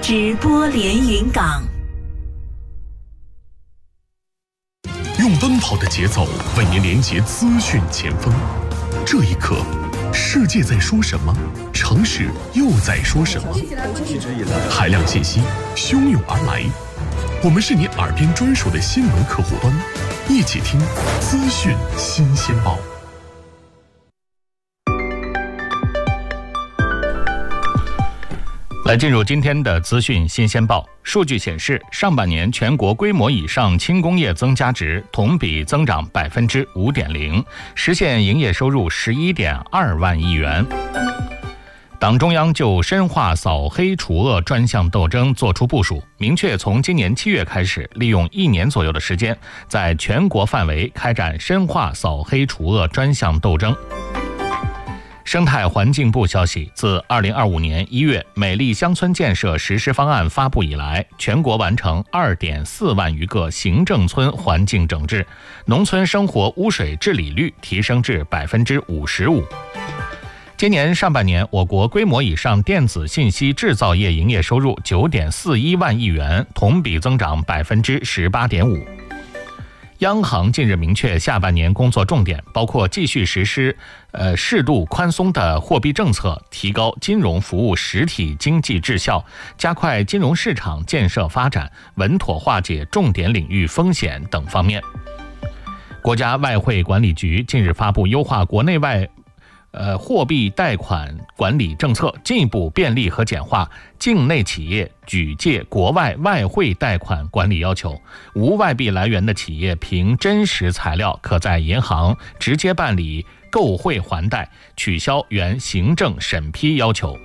直播连云港。 用奔跑的节奏为您连接资讯前锋。这一刻，世界在说什么？城市又在说什么？海量信息汹涌而来，我们是你耳边专属的新闻客户端，一起听资讯新鲜报。 来进入今天的资讯新鲜报。数据显示，上半年全国规模以上轻工业增加值同比增长 5.0%， 实现营业收入 11.2 万亿元。党中央就深化扫黑除恶专项斗争作出部署，明确从今年7月开始，利用1年左右的时间，在全国范围开展深化扫黑除恶专项斗争。生态环境部消息，自2025年1月美丽乡村建设实施方案发布以来，全国完成 2.4 万余个行政村环境整治，农村生活污水治理率提升至 55%。今年上半年，我国规模以上电子信息制造业营业收入 9.41 万亿元，同比增长 18.5%。央行近日明确下半年工作重点，包括继续实施适度宽松的货币政策，提高金融服务实体经济质效，加快金融市场建设发展，稳妥化解重点领域风险等方面。国家外汇管理局近日发布优化国内外货币贷款管理政策，进一步便利和简化境内企业举借国外外汇贷款管理要求。无外币来源的企业凭真实材料，可在银行直接办理购汇还贷，取消原行政审批要求。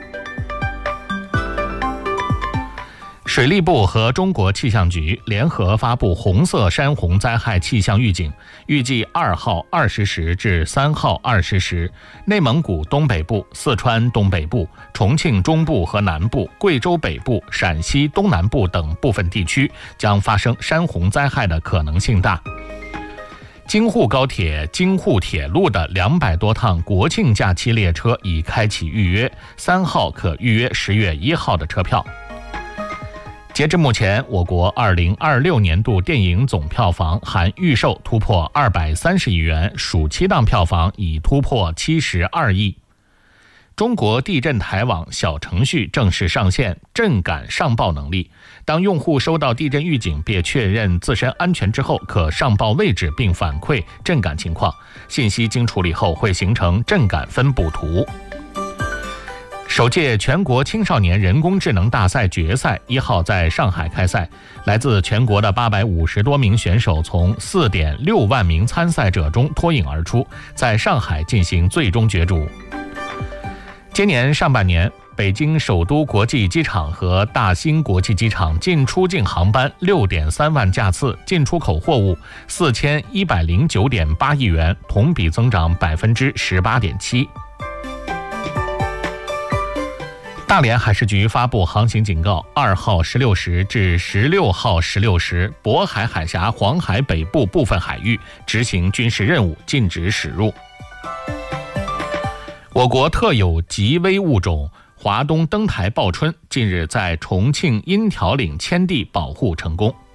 水利部和中国气象局联合发布红色山洪灾害气象预警，预计2号20时至3号20时，内蒙古东北部、四川东北部、重庆中部和南部、贵州北部、陕西东南部等部分地区将发生山洪灾害的可能性大。京沪高铁、京沪铁路的200多趟国庆假期列车已开启预约，3号可预约10月1号的车票。截至目前，我国2026年度电影总票房含预售突破230亿元，暑期档票房已突破72亿。中国地震台网小程序正式上线震感上报能力，当用户收到地震预警并确认自身安全之后，可上报位置并反馈震感情况，信息经处理后会形成震感分布图。首届全国青少年人工智能大赛决赛1号在上海开赛，来自全国的850多名选手从 4.6 万名参赛者中脱颖而出，在上海进行最终角逐。今年上半年，北京首都国际机场和大兴国际机场进出境航班 6.3 万架次，进出口货物 4109.8亿元，同比增长 18.7%。大连海事局发布航行警告，2号16时至16号16时，渤海海峡、黄海北部部分海域执行军事任务，禁止驶入。我国特有极危物种华东灯台报春近日在重庆阴条岭迁地保护成功。